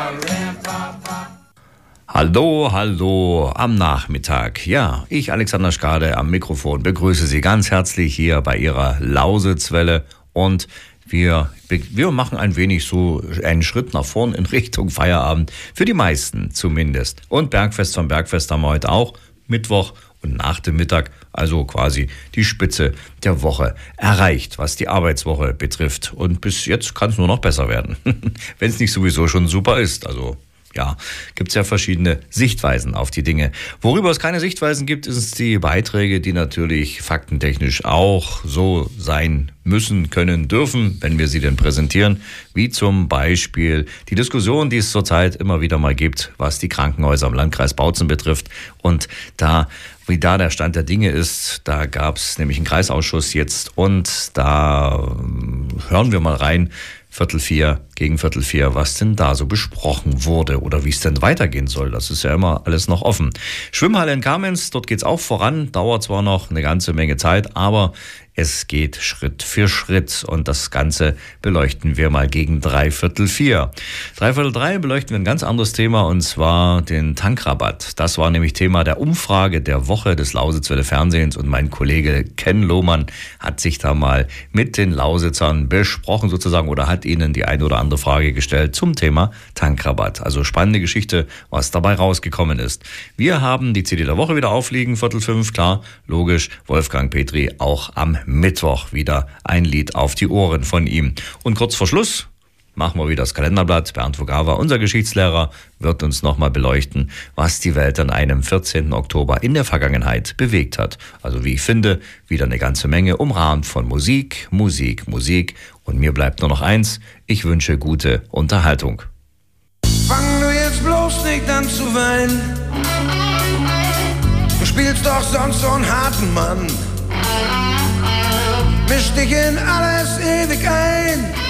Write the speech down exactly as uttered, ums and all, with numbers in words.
Hallo, hallo am Nachmittag. Ja, ich, Alexander Skade, am Mikrofon begrüße Sie ganz herzlich hier bei Ihrer Lausitzwelle und wir, wir machen ein wenig so einen Schritt nach vorn in Richtung Feierabend, für die meisten zumindest. Und Bergfest vom Bergfest haben wir heute auch, Mittwoch und nach dem Mittag, also quasi die Spitze der Woche erreicht, was die Arbeitswoche betrifft. Und bis jetzt kann es nur noch besser werden, wenn es nicht sowieso schon super ist, also... Ja, gibt's ja verschiedene Sichtweisen auf die Dinge. Worüber es keine Sichtweisen gibt, ist es die Beiträge, die natürlich faktentechnisch auch so sein müssen, können, dürfen, wenn wir sie denn präsentieren, wie zum Beispiel die Diskussion, die es zurzeit immer wieder mal gibt, was die Krankenhäuser im Landkreis Bautzen betrifft. Und da, wie da der Stand der Dinge ist, da gab's nämlich einen Kreisausschuss jetzt und da hören wir mal rein, Viertel vier, gegen Viertel vier, was denn da so besprochen wurde oder wie es denn weitergehen soll. Das ist ja immer alles noch offen. Schwimmhalle in Kamenz, dort geht's auch voran, dauert zwar noch eine ganze Menge Zeit, aber es geht Schritt für Schritt und das Ganze beleuchten wir mal gegen dreiviertel vier. Dreiviertel drei beleuchten wir ein ganz anderes Thema und zwar den Tankrabatt. Das war nämlich Thema der Umfrage der Woche des Lausitzwelle Fernsehens und mein Kollege Ken Lohmann hat sich da mal mit den Lausitzern besprochen sozusagen oder hat ihnen die eine oder andere Frage gestellt zum Thema Tankrabatt. Also spannende Geschichte, was dabei rausgekommen ist. Wir haben die C D der Woche wieder aufliegen, Viertel fünf, klar, logisch, Wolfgang Petri auch am Mittwoch wieder ein Lied auf die Ohren von ihm. Und kurz vor Schluss machen wir wieder das Kalenderblatt. Bernd Vogava, unser Geschichtslehrer, wird uns nochmal beleuchten, was die Welt an einem vierzehnten Oktober in der Vergangenheit bewegt hat. Also wie ich finde, wieder eine ganze Menge, umrahmt von Musik, Musik, Musik. Und mir bleibt nur noch eins, ich wünsche gute Unterhaltung. Fang du jetzt bloß nicht an zu weinen. Du spielst doch sonst so einen harten Mann. Misch dich in alles ewig ein.